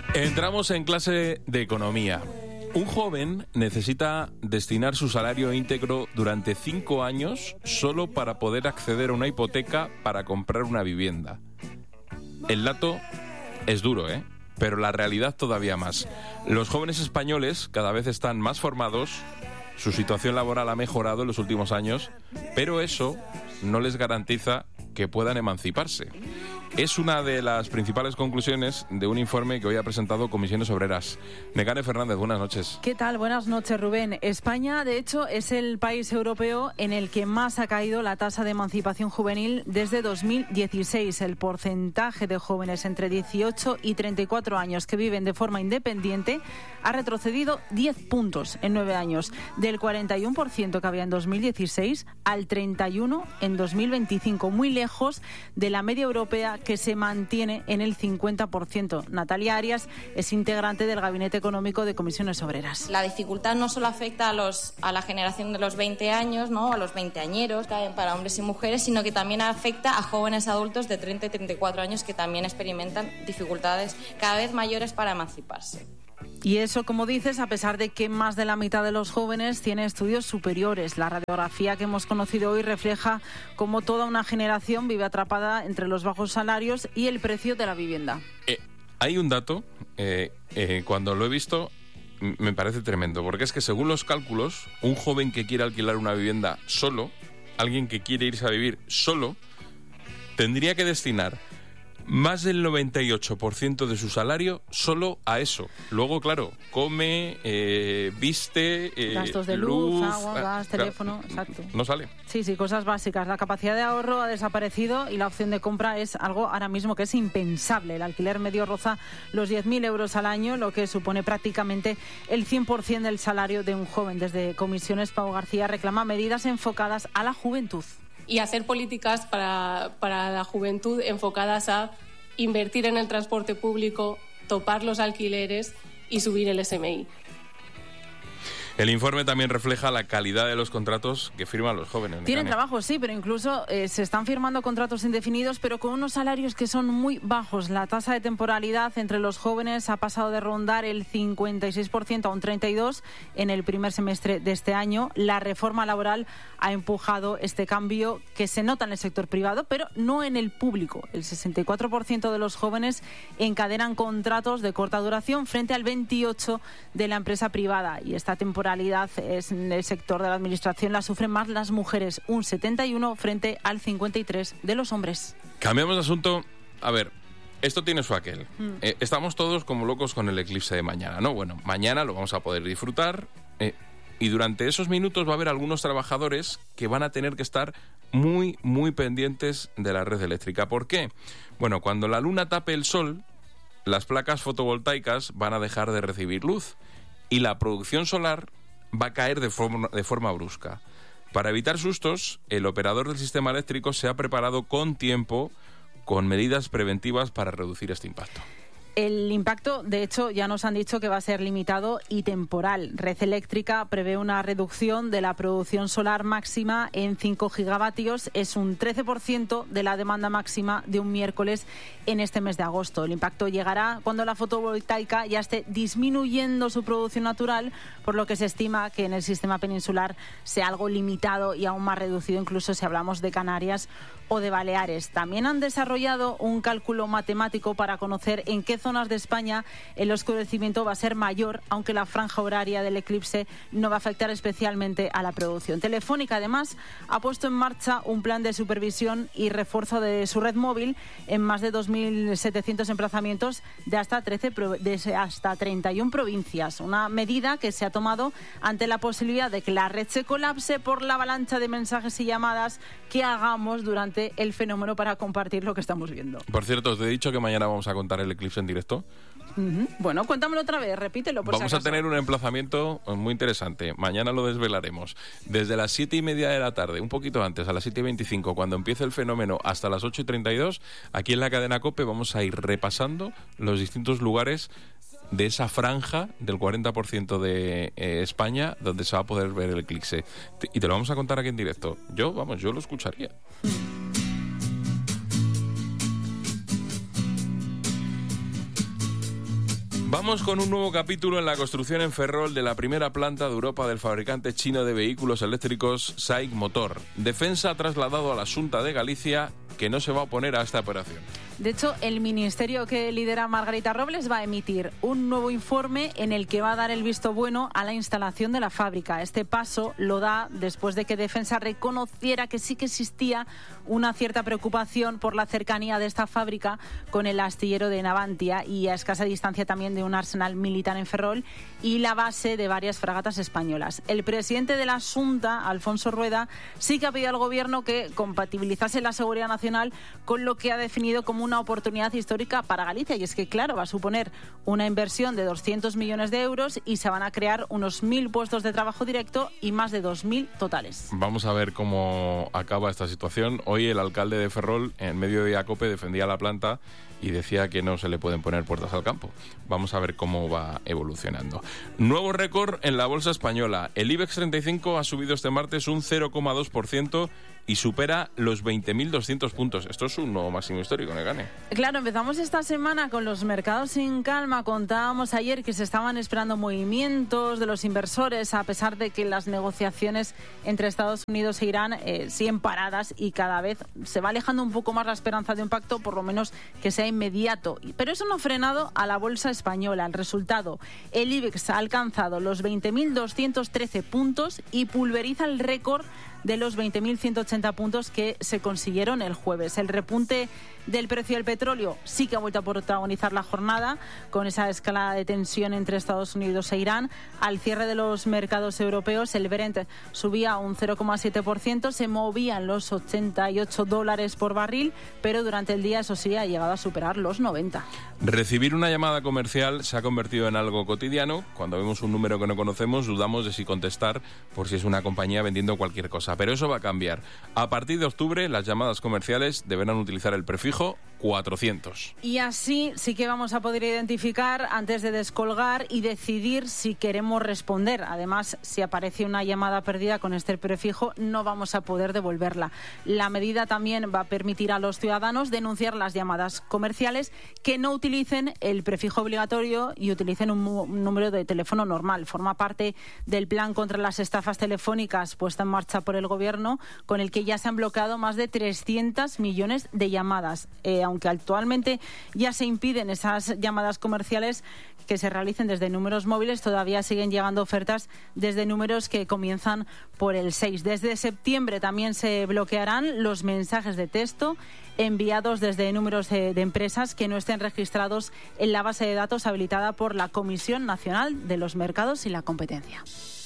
Entramos en clase de economía. Un joven necesita destinar su salario íntegro durante 5 años solo para poder acceder a una hipoteca para comprar una vivienda. El dato es duro, pero la realidad todavía más. Los jóvenes españoles cada vez están más formados, su situación laboral ha mejorado en los últimos años, pero eso no les garantiza que puedan emanciparse. Es una de las principales conclusiones de un informe que hoy ha presentado Comisiones Obreras. Nekane Fernández, buenas noches. ¿Qué tal? Buenas noches, Rubén. España, de hecho, es el país europeo en el que más ha caído la tasa de emancipación juvenil desde 2016. El porcentaje de jóvenes entre 18 y 34 años que viven de forma independiente ha retrocedido 10 puntos en 9 años, del 41% que había en 2016 al 31% en 2025, muy lejos de la media europea que se mantiene en el 50%. Natalia Arias es integrante del Gabinete Económico de Comisiones Obreras. La dificultad no solo afecta a la generación de los 20 años, ¿no?, a los veinteañeros, para hombres y mujeres, sino que también afecta a jóvenes adultos de 30 y 34 años que también experimentan dificultades cada vez mayores para emanciparse. Y eso, como dices, a pesar de que más de la mitad de los jóvenes tiene estudios superiores. La radiografía que hemos conocido hoy refleja cómo toda una generación vive atrapada entre los bajos salarios y el precio de la vivienda. Hay un dato, cuando lo he visto, me parece tremendo, porque es que según los cálculos, un joven que quiere alquilar una vivienda solo, alguien que quiere irse a vivir solo, tendría que destinar más del 98% de su salario solo a eso. Luego, claro, come, viste, gastos de luz, agua, gas, teléfono, exacto. No sale. Sí, cosas básicas. La capacidad de ahorro ha desaparecido y la opción de compra es algo ahora mismo que es impensable. El alquiler medio roza los 10.000 euros al año, lo que supone prácticamente el 100% del salario de un joven. Desde Comisiones, Pau García reclama medidas enfocadas a la juventud. Y hacer políticas para la juventud enfocadas a invertir en el transporte público, topar los alquileres y subir el SMI. El informe también refleja la calidad de los contratos que firman los jóvenes. Tienen trabajo, sí, pero incluso se están firmando contratos indefinidos, pero con unos salarios que son muy bajos. La tasa de temporalidad entre los jóvenes ha pasado de rondar el 56% a un 32% en el primer semestre de este año. La reforma laboral ha empujado este cambio que se nota en el sector privado, pero no en el público. El 64% de los jóvenes encadenan contratos de corta duración frente al 28% de la empresa privada. Y esta temporalidad es en el sector de la administración la sufren más las mujeres, un 71% frente al 53% de los hombres. Cambiamos de asunto. A ver, esto tiene su aquel. Estamos todos como locos con el eclipse de mañana, ¿no? Bueno, mañana lo vamos a poder disfrutar y durante esos minutos va a haber algunos trabajadores que van a tener que estar muy, muy pendientes de la red eléctrica. ¿Por qué? Bueno, cuando la luna tape el sol, las placas fotovoltaicas van a dejar de recibir luz y la producción solar va a caer de forma brusca. Para evitar sustos, el operador del sistema eléctrico se ha preparado con tiempo, con medidas preventivas para reducir este impacto. El impacto, de hecho, ya nos han dicho que va a ser limitado y temporal. Red Eléctrica prevé una reducción de la producción solar máxima en 5 gigavatios. Es un 13% de la demanda máxima de un miércoles en este mes de agosto. El impacto llegará cuando la fotovoltaica ya esté disminuyendo su producción natural, por lo que se estima que en el sistema peninsular sea algo limitado y aún más reducido, incluso si hablamos de Canarias o de Baleares. También han desarrollado un cálculo matemático para conocer en qué zonas de España el oscurecimiento va a ser mayor, aunque la franja horaria del eclipse no va a afectar especialmente a la producción. Telefónica, además, ha puesto en marcha un plan de supervisión y refuerzo de su red móvil en más de 2.700 emplazamientos de hasta 31 provincias. Una medida que se ha tomado ante la posibilidad de que la red se colapse por la avalancha de mensajes y llamadas que hagamos durante el fenómeno para compartir lo que estamos viendo. Por cierto, os he dicho que mañana vamos a contar el eclipse en directo. Bueno, cuéntamelo otra vez, repítelo por si acaso. Vamos a tener un emplazamiento muy interesante. Mañana lo desvelaremos. Desde las 7:30 de la tarde, un poquito antes, a las 7:25, cuando empiece el fenómeno, hasta las 8:32, aquí en la cadena COPE vamos a ir repasando los distintos lugares de esa franja del 40% de España donde se va a poder ver el eclipse. Y te lo vamos a contar aquí en directo. Yo lo escucharía. Vamos con un nuevo capítulo en la construcción en Ferrol de la primera planta de Europa del fabricante chino de vehículos eléctricos SAIC Motor. Defensa ha trasladado a la Xunta de Galicia que no se va a oponer a esta operación. De hecho, el ministerio que lidera Margarita Robles va a emitir un nuevo informe en el que va a dar el visto bueno a la instalación de la fábrica. Este paso lo da después de que Defensa reconociera que sí que existía una cierta preocupación por la cercanía de esta fábrica con el astillero de Navantia y a escasa distancia también de un arsenal militar en Ferrol y la base de varias fragatas españolas. El presidente de la Xunta, Alfonso Rueda, sí que ha pedido al Gobierno que compatibilizase la seguridad nacional con lo que ha definido como una oportunidad histórica para Galicia. Y es que, claro, va a suponer una inversión de 200 millones de euros y se van a crear unos 1.000 puestos de trabajo directo y más de 2.000 totales. Vamos a ver cómo acaba esta situación. Hoy el alcalde de Ferrol, en medio de COPE, defendía la planta y decía que no se le pueden poner puertas al campo. Vamos a ver cómo va evolucionando. Nuevo récord en la bolsa española. El IBEX 35 ha subido este martes un 0,2% y supera los 20.200 puntos. Esto es un nuevo máximo histórico, Negane. Claro, empezamos esta semana con los mercados sin calma. Contábamos ayer que se estaban esperando movimientos de los inversores, a pesar de que las negociaciones entre Estados Unidos e Irán siguen paradas y cada vez se va alejando un poco más la esperanza de un pacto, por lo menos que sea inmediato. Pero eso no ha frenado a la bolsa española. El resultado, el IBEX ha alcanzado los 20.213 puntos y pulveriza el récord de los 20.180 puntos que se consiguieron el jueves. El repunte del precio del petróleo sí que ha vuelto a protagonizar la jornada con esa escalada de tensión entre Estados Unidos e Irán. Al cierre de los mercados europeos, el Brent subía un 0,7%, se movía en los $88 por barril, pero durante el día, eso sí, ha llegado a superar los 90. Recibir una llamada comercial se ha convertido en algo cotidiano. Cuando vemos un número que no conocemos, dudamos de si contestar por si es una compañía vendiendo cualquier cosa. Pero eso va a cambiar. A partir de octubre, las llamadas comerciales deberán utilizar el prefijo 400. Y así sí que vamos a poder identificar antes de descolgar y decidir si queremos responder. Además, si aparece una llamada perdida con este prefijo, no vamos a poder devolverla. La medida también va a permitir a los ciudadanos denunciar las llamadas comerciales que no utilicen el prefijo obligatorio y utilicen un número de teléfono normal. Forma parte del plan contra las estafas telefónicas puesta en marcha por el Gobierno, con el que ya se han bloqueado más de 300 millones de llamadas. Aunque actualmente ya se impiden esas llamadas comerciales que se realicen desde números móviles, todavía siguen llegando ofertas desde números que comienzan por el 6. Desde septiembre también se bloquearán los mensajes de texto enviados desde números de empresas que no estén registrados en la base de datos habilitada por la Comisión Nacional de los Mercados y la Competencia.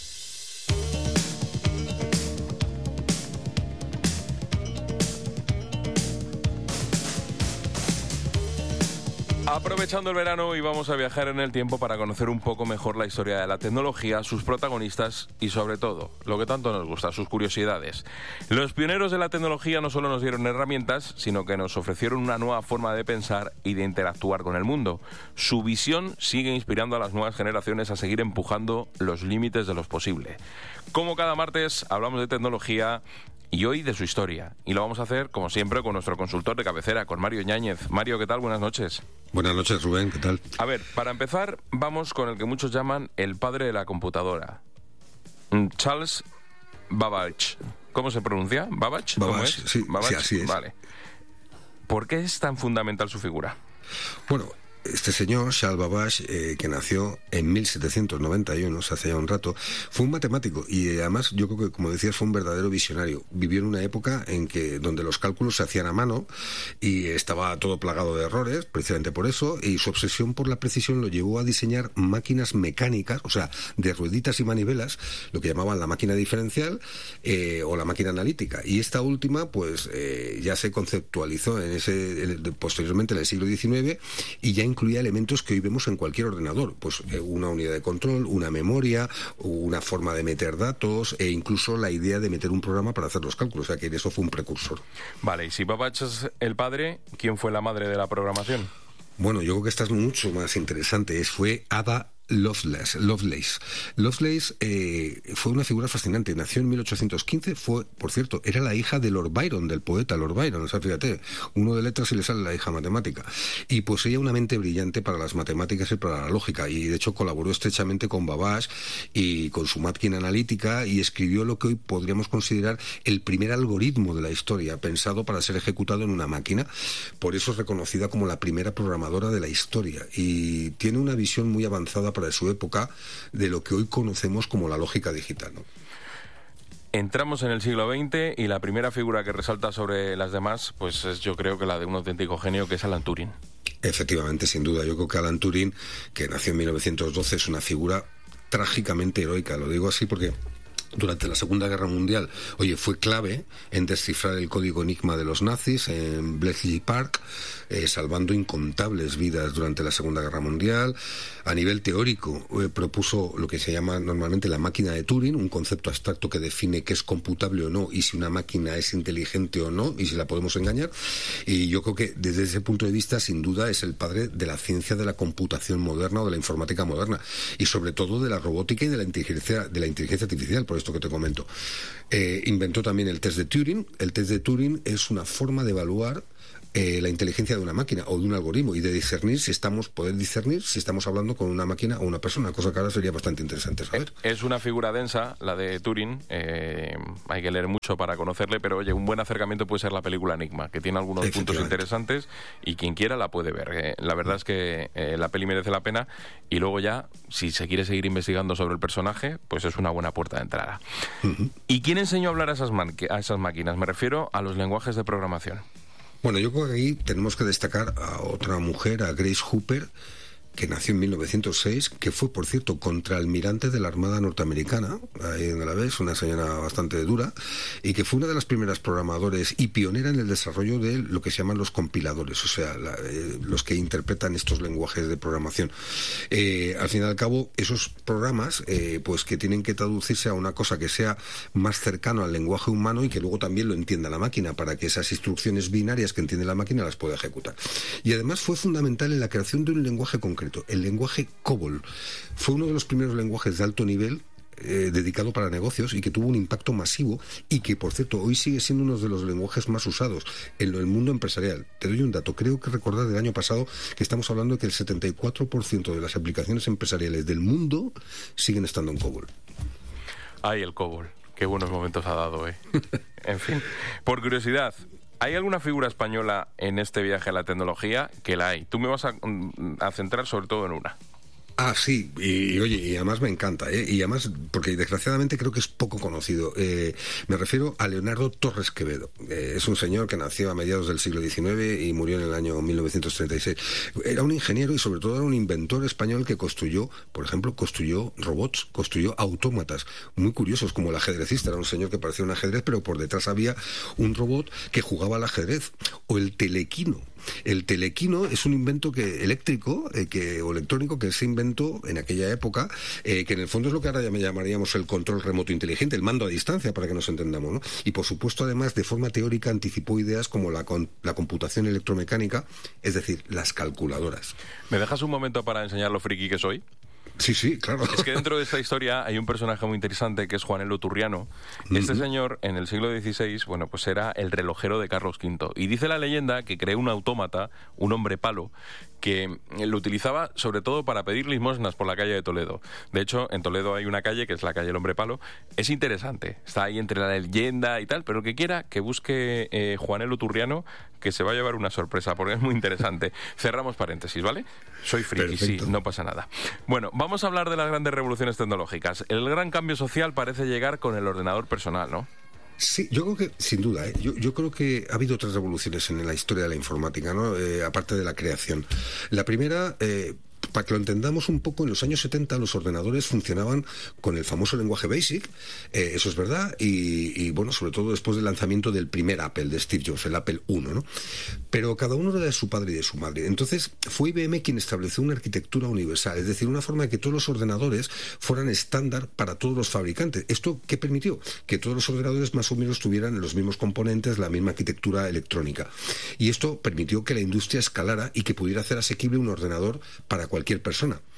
Aprovechando el verano, y vamos a viajar en el tiempo para conocer un poco mejor la historia de la tecnología, sus protagonistas y, sobre todo, lo que tanto nos gusta, sus curiosidades. Los pioneros de la tecnología no solo nos dieron herramientas, sino que nos ofrecieron una nueva forma de pensar y de interactuar con el mundo. Su visión sigue inspirando a las nuevas generaciones a seguir empujando los límites de lo posible. Como cada martes, hablamos de tecnología y hoy de su historia. Y lo vamos a hacer, como siempre, con nuestro consultor de cabecera, con Mario Ñáñez. Mario, ¿qué tal? Buenas noches. Buenas noches, Rubén, ¿qué tal? A ver, para empezar, vamos con el que muchos llaman el padre de la computadora. Charles Babbage. ¿Cómo se pronuncia? ¿Babbage? ¿Cómo es? Sí, ¿Babbage? Sí, así es. Vale. ¿Por qué es tan fundamental su figura? Bueno, este señor, Charles Babbage, que nació en 1791, o sea, hace ya un rato, fue un matemático y además yo creo que, como decías, fue un verdadero visionario. Vivió en una época en que donde los cálculos se hacían a mano y estaba todo plagado de errores, precisamente por eso, y su obsesión por la precisión lo llevó a diseñar máquinas mecánicas, o sea, de rueditas y manivelas, lo que llamaban la máquina diferencial o la máquina analítica. Y esta última, pues, ya se conceptualizó posteriormente en el siglo XIX y ya incluía elementos que hoy vemos en cualquier ordenador, pues una unidad de control, una memoria, una forma de meter datos e incluso la idea de meter un programa para hacer los cálculos, o sea que eso fue un precursor. Vale, y si Babbage es el padre, ¿quién fue la madre de la programación? Bueno, yo creo que esta es mucho más interesante. Fue Ada Lovelace. Lovelace fue una figura fascinante. Nació en 1815, por cierto, era la hija de Lord Byron, del poeta Lord Byron. O sea, fíjate, uno de letras y le sale la hija matemática. Y poseía una mente brillante para las matemáticas y para la lógica. Y de hecho colaboró estrechamente con Babbage y con su máquina analítica y escribió lo que hoy podríamos considerar el primer algoritmo de la historia, pensado para ser ejecutado en una máquina. Por eso es reconocida como la primera programadora de la historia. Y tiene una visión muy avanzada para su época de lo que hoy conocemos como la lógica digital, ¿no? Entramos en el siglo XX y la primera figura que resalta sobre las demás, pues es, yo creo, que la de un auténtico genio, que es Alan Turing. Efectivamente, sin duda. Yo creo que Alan Turing, que nació en 1912, es una figura trágicamente heroica. Lo digo así porque durante la Segunda Guerra Mundial, fue clave en descifrar el código Enigma de los nazis en Bletchley Park, salvando incontables vidas durante la Segunda Guerra Mundial. A nivel teórico, propuso lo que se llama normalmente la máquina de Turing, un concepto abstracto que define qué es computable o no, y si una máquina es inteligente o no, y si la podemos engañar. Y yo creo que desde ese punto de vista, sin duda, es el padre de la ciencia de la computación moderna o de la informática moderna, y sobre todo de la robótica y de la inteligencia artificial, por esto que te comento. Inventó también el test de Turing. El test de Turing es una forma de evaluar la inteligencia de una máquina o de un algoritmo y de poder discernir si estamos hablando con una máquina o una persona, cosa que ahora sería bastante interesante saber. Es una figura densa, la de Turing, hay que leer mucho para conocerle, pero oye, un buen acercamiento puede ser la película Enigma, que tiene algunos puntos interesantes y quien quiera la puede ver. La verdad es que la peli merece la pena y luego ya, si se quiere seguir investigando sobre el personaje, pues es una buena puerta de entrada. ¿Y quién enseñó a hablar a esas máquinas? Me refiero a los lenguajes de programación. Bueno, yo creo que ahí tenemos que destacar a otra mujer, a Grace Hopper, que nació en 1906, que fue, por cierto, contraalmirante de la Armada norteamericana, ahí donde la ves, una señora bastante dura, y que fue una de las primeras programadores y pionera en el desarrollo de lo que se llaman los compiladores, o sea, los que interpretan estos lenguajes de programación. Al fin y al cabo, esos programas, pues que tienen que traducirse a una cosa que sea más cercano al lenguaje humano y que luego también lo entienda la máquina, para que esas instrucciones binarias que entiende la máquina las pueda ejecutar. Y además fue fundamental en la creación de un lenguaje concreto. El lenguaje COBOL fue uno de los primeros lenguajes de alto nivel dedicado para negocios y que tuvo un impacto masivo y que, por cierto, hoy sigue siendo uno de los lenguajes más usados en el mundo empresarial. Te doy un dato, creo que recordar del año pasado que estamos hablando de que el 74% de las aplicaciones empresariales del mundo siguen estando en COBOL. Ay, el COBOL, qué buenos momentos ha dado, En fin, por curiosidad, ¿hay alguna figura española en este viaje a la tecnología? Que la hay. Tú me vas a centrar sobre todo en una. Ah, sí, y oye, y además me encanta, y además, porque desgraciadamente creo que es poco conocido. Me refiero a Leonardo Torres Quevedo. Es un señor que nació a mediados del siglo XIX y murió en el año 1936. Era un ingeniero y sobre todo era un inventor español que construyó robots, construyó autómatas muy curiosos, como el ajedrecista. Era un señor que parecía un ajedrez, pero por detrás había un robot que jugaba al ajedrez. O el telequino. El telequino es un invento eléctrico o electrónico que se inventó en aquella época, que en el fondo es lo que ahora llamaríamos el control remoto inteligente, el mando a distancia, para que nos entendamos, ¿no? Y por supuesto, además, de forma teórica anticipó ideas como la computación electromecánica, es decir, las calculadoras. ¿Me dejas un momento para enseñar lo friki que soy? Sí, claro. Es que dentro de esta historia hay un personaje muy interesante que es Juanelo Turriano. Este señor, en el siglo XVI, bueno, pues era el relojero de Carlos V. Y dice la leyenda que creó un autómata, un hombre palo, que lo utilizaba sobre todo para pedir limosnas por la calle de Toledo. De hecho, en Toledo hay una calle que es la calle del Hombre Palo. Es interesante, está ahí entre la leyenda y tal, pero el que quiera que busque Juanelo Turriano, que se va a llevar una sorpresa, porque es muy interesante. Cerramos paréntesis, ¿vale? Soy friki, perfecto. Sí, no pasa nada. Bueno, vamos a hablar de las grandes revoluciones tecnológicas. El gran cambio social parece llegar con el ordenador personal, ¿no? Sí, yo creo que, sin duda, yo creo que ha habido otras revoluciones en la historia de la informática, ¿no? Aparte de la creación. La primera, para que lo entendamos un poco, en los años 70 los ordenadores funcionaban con el famoso lenguaje BASIC, eso es verdad, y bueno, sobre todo después del lanzamiento del primer Apple, de Steve Jobs, el Apple I, ¿no? Pero cada uno era de su padre y de su madre. Entonces fue IBM quien estableció una arquitectura universal, es decir, una forma de que todos los ordenadores fueran estándar para todos los fabricantes. ¿Esto qué permitió? Que todos los ordenadores más o menos tuvieran los mismos componentes, la misma arquitectura electrónica. Y esto permitió que la industria escalara y que pudiera hacer asequible un ordenador para cualquier persona.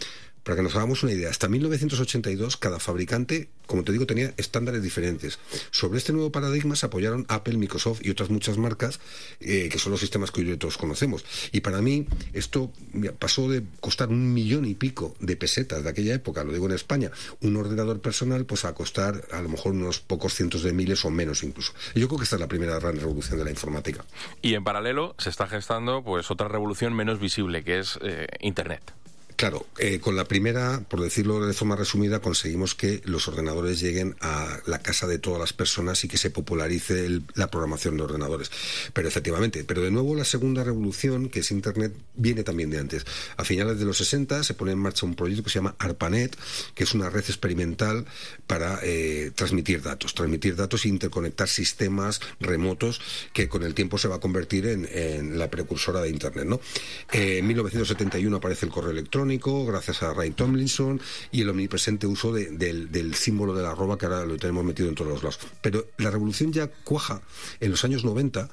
Para que nos hagamos una idea, hasta 1982 cada fabricante, como te digo, tenía estándares diferentes. Sobre este nuevo paradigma se apoyaron Apple, Microsoft y otras muchas marcas que son los sistemas que hoy todos conocemos. Y para mí esto pasó de costar 1 millón y pico de pesetas de aquella época, lo digo en España, un ordenador personal, pues a costar a lo mejor unos pocos cientos de miles o menos incluso. Yo creo que esta es la primera gran revolución de la informática. Y en paralelo se está gestando pues otra revolución menos visible, que es Internet. Claro, con la primera, por decirlo de forma resumida, conseguimos que los ordenadores lleguen a la casa de todas las personas y que se popularice la programación de ordenadores. Pero efectivamente, de nuevo la segunda revolución, que es Internet, viene también de antes. A finales de los 60 se pone en marcha un proyecto que se llama ARPANET, que es una red experimental para transmitir datos e interconectar sistemas remotos, que con el tiempo se va a convertir en la precursora de Internet, ¿no? En 1971 aparece el correo electrónico, gracias a Ray Tomlinson, y el omnipresente uso del símbolo de la arroba, que ahora lo tenemos metido en todos los lados. Pero la revolución ya cuaja en los años 90,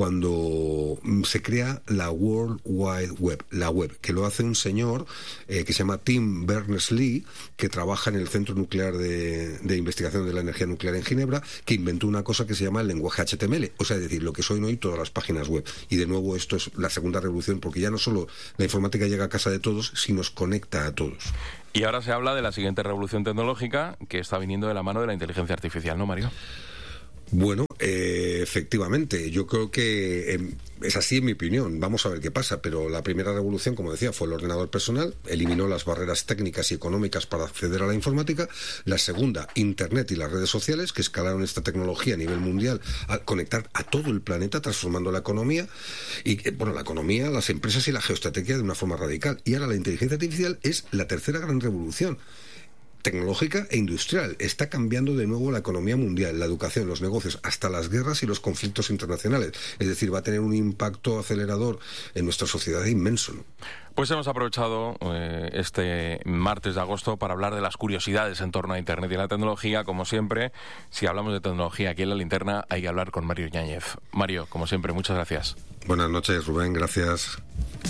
cuando se crea la World Wide Web, la web, que lo hace un señor que se llama Tim Berners-Lee, que trabaja en el Centro Nuclear de Investigación de la Energía Nuclear en Ginebra, que inventó una cosa que se llama el lenguaje HTML, o sea, es decir, lo que son hoy todas las páginas web. Y de nuevo esto es la segunda revolución, porque ya no solo la informática llega a casa de todos, sino conecta a todos. Y ahora se habla de la siguiente revolución tecnológica que está viniendo de la mano de la inteligencia artificial, ¿no, Mario? Bueno, efectivamente, yo creo que es así en mi opinión. Vamos a ver qué pasa, pero la primera revolución, como decía, fue el ordenador personal, eliminó las barreras técnicas y económicas para acceder a la informática. La segunda, Internet y las redes sociales, que escalaron esta tecnología a nivel mundial al conectar a todo el planeta, transformando la economía, la economía, las empresas y la geoestrategia de una forma radical. Y ahora la inteligencia artificial es la tercera gran revolución tecnológica e industrial. Está cambiando de nuevo la economía mundial, la educación, los negocios, hasta las guerras y los conflictos internacionales. Es decir, va a tener un impacto acelerador en nuestra sociedad inmenso, ¿no? Pues hemos aprovechado este martes de agosto para hablar de las curiosidades en torno a Internet y la tecnología. Como siempre, si hablamos de tecnología aquí en La Linterna, hay que hablar con Mario Yáñez. Mario, como siempre, muchas gracias. Buenas noches, Rubén, gracias.